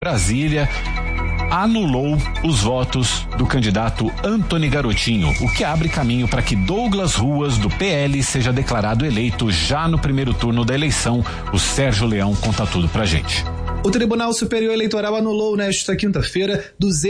Brasília anulou os votos do candidato Antony Garotinho, o que abre caminho para que Douglas Ruas, do PL, seja declarado eleito já no primeiro turno da eleição. O Sérgio Leão conta tudo pra gente. O Tribunal Superior Eleitoral anulou nesta quinta-feira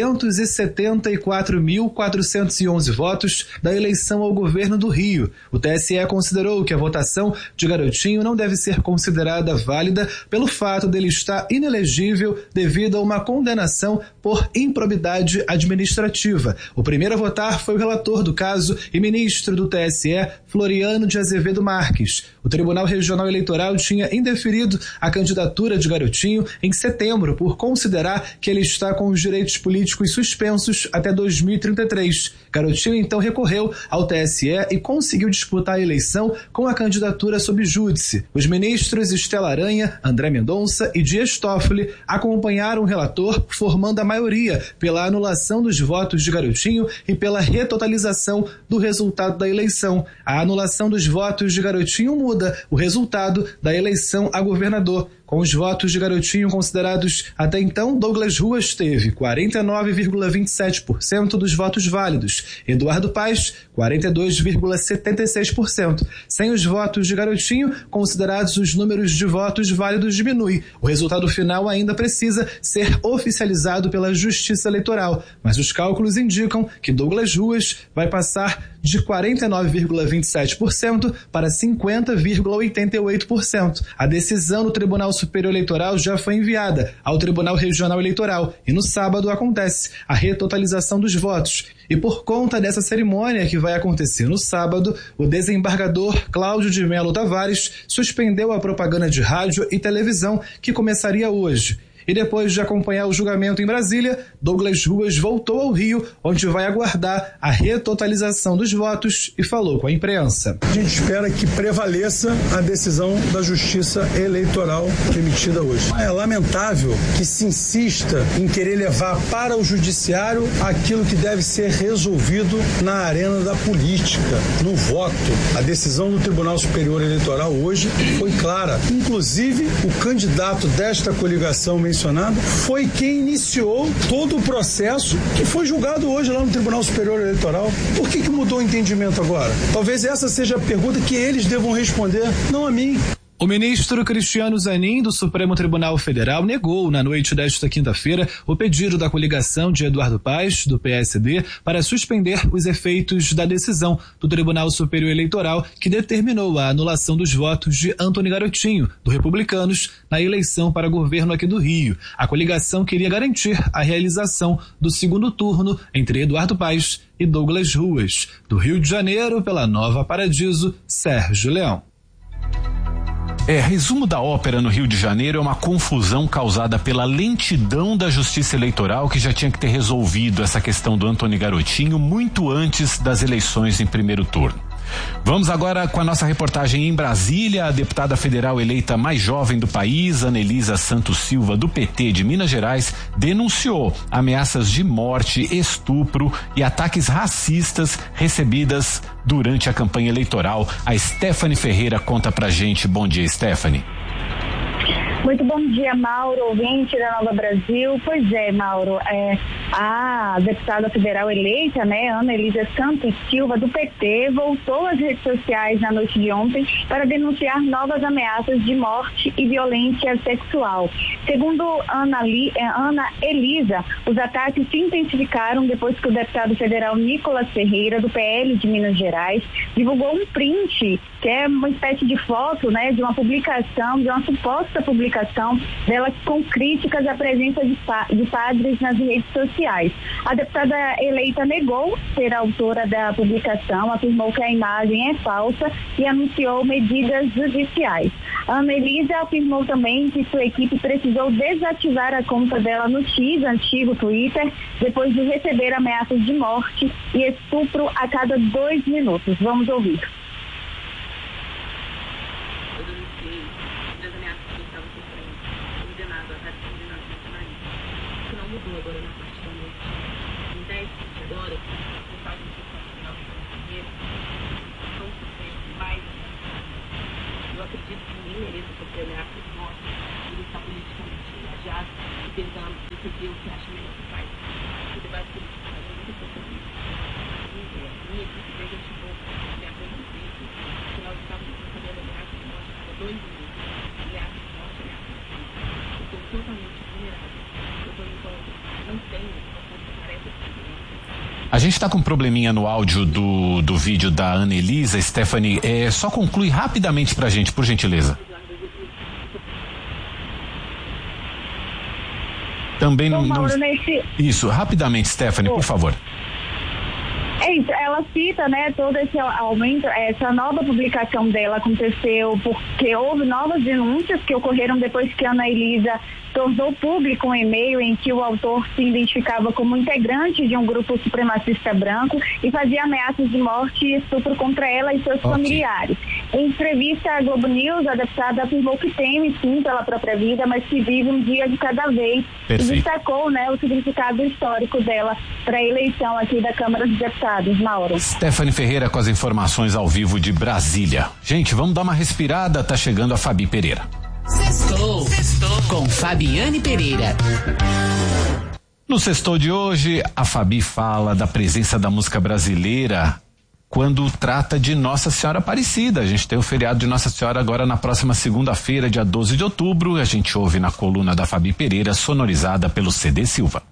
274.411 votos da eleição ao governo do Rio. O TSE considerou que a votação de Garotinho não deve ser considerada válida pelo fato dele estar inelegível devido a uma condenação por improbidade administrativa. O primeiro a votar foi o relator do caso e ministro do TSE, Floriano de Azevedo Marques. O Tribunal Regional Eleitoral tinha indeferido a candidatura de Garotinho em setembro por considerar que ele está com os direitos políticos suspensos até 2033. Garotinho então recorreu ao TSE e conseguiu disputar a eleição com a candidatura sob júdice. Os ministros Estela Aranha, André Mendonça e Dias Toffoli acompanharam o relator, formando a maioria pela anulação dos votos de Garotinho e pela retotalização do resultado da eleição. A anulação dos votos de Garotinho muda o resultado da eleição a governador. Com os votos de Garotinho considerados até então, Douglas Ruas teve 49,27% dos votos válidos, Eduardo Paes, 42,76%. Sem os votos de Garotinho, considerados os números de votos válidos diminui. O resultado final ainda precisa ser oficializado pela Justiça Eleitoral, mas os cálculos indicam que Douglas Ruas vai passar de 49,27% para 50,88%. A decisão do Tribunal Superior Eleitoral já foi enviada ao Tribunal Regional Eleitoral e no sábado acontece a retotalização dos votos. E por conta dessa cerimônia que vai acontecer no sábado, o desembargador Cláudio de Melo Tavares suspendeu a propaganda de rádio e televisão que começaria hoje. E depois de acompanhar o julgamento em Brasília, Douglas Ruas voltou ao Rio, onde vai aguardar a retotalização dos votos e falou com a imprensa. A gente espera que prevaleça a decisão da Justiça Eleitoral emitida hoje. É lamentável que se insista em querer levar para o judiciário aquilo que deve ser resolvido na arena da política, no voto. A decisão do Tribunal Superior Eleitoral hoje foi clara. Inclusive, o candidato desta coligação mencionado foi quem iniciou todo o processo que foi julgado hoje lá no Tribunal Superior Eleitoral. Por que mudou o entendimento agora? Talvez essa seja a pergunta que eles devam responder, não a mim. O ministro Cristiano Zanin, do Supremo Tribunal Federal, negou na noite desta quinta-feira o pedido da coligação de Eduardo Paes, do PSD, para suspender os efeitos da decisão do Tribunal Superior Eleitoral que determinou a anulação dos votos de Antony Garotinho, do Republicanos, na eleição para governo aqui do Rio. A coligação queria garantir a realização do segundo turno entre Eduardo Paes e Douglas Ruas. Do Rio de Janeiro, pela Nova Paradiso, Sérgio Leão. Resumo da ópera no Rio de Janeiro é uma confusão causada pela lentidão da Justiça Eleitoral, que já tinha que ter resolvido essa questão do Antony Garotinho muito antes das eleições em primeiro turno. Vamos agora com a nossa reportagem em Brasília. A deputada federal eleita mais jovem do país, Anelisa Santos Silva, do PT de Minas Gerais, denunciou ameaças de morte, estupro e ataques racistas recebidas durante a campanha eleitoral. A Stephanie Ferreira conta pra gente. Bom dia, Stephanie. Muito bom dia, Mauro, ouvinte da Nova Brasil. Pois é, Mauro, a deputada federal eleita, Ana Elisa Santos Silva, do PT, voltou às redes sociais na noite de ontem para denunciar novas ameaças de morte e violência sexual. Segundo Ana Elisa, os ataques se intensificaram depois que o deputado federal Nicolas Ferreira, do PL de Minas Gerais, divulgou um print, que é uma espécie de foto, de uma publicação, de uma suposta publicação dela com críticas à presença de padres nas redes sociais. A deputada eleita negou ser autora da publicação, afirmou que a imagem é falsa e anunciou medidas judiciais. A Ana Elisa afirmou também que sua equipe precisou desativar a conta dela no X, antigo Twitter, depois de receber ameaças de morte e estupro a cada 2 minutos. Vamos ouvir. eu acredito que ninguém mereça sofrer ameaça de morte e ele está politicamente engajado e tentando defender o que acha melhor que faz. O debate político faz muito importante. Minha equipe tem gente boa, me apoia no tempo. No final de sábado, eu recebendo ameaça de morte a cada 2 minutos. Ameaça de morte, ameaça de vida. Eu estou totalmente vulnerável. Eu estou enquanto não tenho uma força-tarefa de segurança. A gente está com um probleminha no áudio do vídeo da Ana Elisa. Stephanie, só conclui rapidamente pra gente, por gentileza. Também não... Isso, rapidamente, Stephanie, por favor. É isso, ela cita, né, todo esse aumento, essa nova publicação dela aconteceu porque houve novas denúncias que ocorreram depois que a Ana Elisa tornou público um e-mail em que o autor se identificava como integrante de um grupo supremacista branco e fazia ameaças de morte e estupro contra ela e seus familiares. Em entrevista à Globo News, a deputada afirmou que teme sim pela própria vida, mas que vive um dia de cada vez. Perfeito. E destacou, né, o significado histórico dela para a eleição aqui da Câmara dos Deputados, Mauro. Stephanie Ferreira com as informações ao vivo de Brasília. Gente, vamos dar uma respirada, tá chegando a Fabi Pereira. Sextou com Fabiane Pereira. No Sextou de hoje, a Fabi fala da presença da música brasileira quando trata de Nossa Senhora Aparecida. A gente tem o feriado de Nossa Senhora agora na próxima segunda-feira, dia 12 de outubro. A gente ouve na coluna da Fabi Pereira, sonorizada pelo CD Silva.